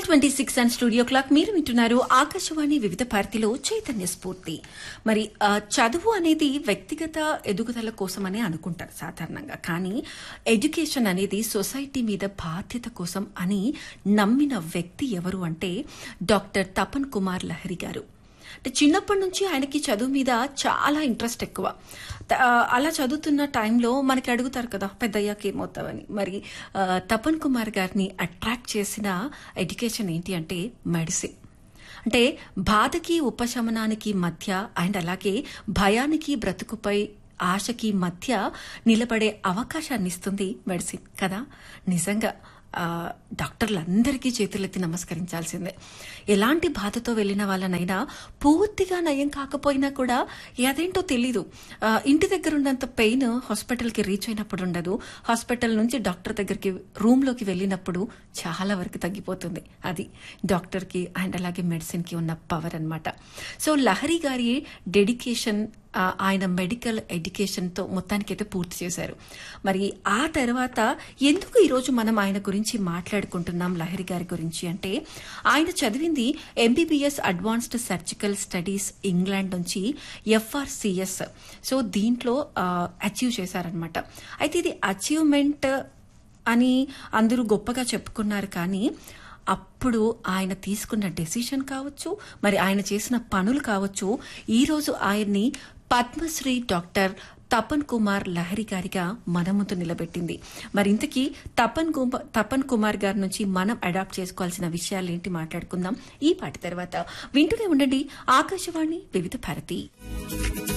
12:26 and studio clock. మీరు వింటున్నారు ఆకాశవాణి వివిధ భారతిలో చైతన్య స్ఫూర్తి. మరి చదువు అనేది వ్యక్తిగత ఎదుగుదల కోసమని అనుకుంటారు సాధారణంగా. కానీ ఎడ్యుకేషన్ అనేది సొసైటీ మీద బాధ్యత కోసం అని నమ్మిన వ్యక్తి ఎవరు అంటే డాక్టర్ తపన్ కుమార్ లహరి గారు. అంటే చిన్నప్పటి నుంచి ఆయనకి చదువు మీద చాలా ఇంట్రెస్ట్ ఎక్కువ. అలా చదువుతున్న టైంలో మనకి అడుగుతారు కదా పెద్దయ్యాక ఏమవుతావని. మరి తపన్ కుమార్ గారిని అట్రాక్ట్ చేసిన ఎడ్యుకేషన్ ఏంటి అంటే మెడిసిన్. అంటే బాధకి ఉపశమనానికి మధ్య అండ్ అలాగే భయానికి బ్రతుకుపై ఆశకి మధ్య నిలబడే అవకాశాన్ని ఇస్తుంది మెడిసిన్ కదా. నిజంగా డాక్టర్లందరికీ చేతులెత్తి నమస్కరించాల్సిందే. ఎలాంటి బాధతో వెళ్లిన వాళ్ళనైనా పూర్తిగా నయం కాకపోయినా కూడా అదేంటో తెలీదు, ఇంటి దగ్గర ఉన్నంత పెయిన్ హాస్పిటల్కి రీచ్ అయినప్పుడు ఉండదు. హాస్పిటల్ నుంచి డాక్టర్ దగ్గరికి రూమ్లోకి వెళ్ళినప్పుడు చాలా వరకు తగ్గిపోతుంది. అది డాక్టర్కి అండ్ అలాగే మెడిసిన్కి ఉన్న పవర్ అన్నమాట. సో లహరి గారి డెడికేషన్, ఆయన మెడికల్ ఎడ్యుకేషన్తో మొత్తానికైతే పూర్తి చేశారు. మరి ఆ తర్వాత ఎందుకు ఈరోజు మనం ఆయన గురించి మాట్లాడుకుంటున్నాం, లహరి గారి గురించి అంటే ఆయన చదివింది MBBS advanced surgical studies England నుంచి FRCS. సో దీంట్లో అచీవ్ చేశారనమాట. అయితే ఇది అచీవ్మెంట్ అని అందరూ గొప్పగా చెప్పుకున్నారు. కానీ అప్పుడు ఆయన తీసుకున్న డెసిషన్ కావచ్చు, మరి ఆయన చేసిన పనులు కావచ్చు, ఈరోజు ఆయన్ని పద్మశ్రీ డాక్టర్ తపన్ కుమార్ లహరి గారిగా మన ముందు నిలబెట్టింది. మరి ఇంతకీ తపన్ కుమార్ గారి నుంచి మనం అడాప్ట్ చేసుకోవాల్సిన విషయాలు ఏంటి మాట్లాడుకుందాం ఈ పాట తర్వాత. వింటూనే ఉండండి ఆకాశవాణి వివిధ భారతి.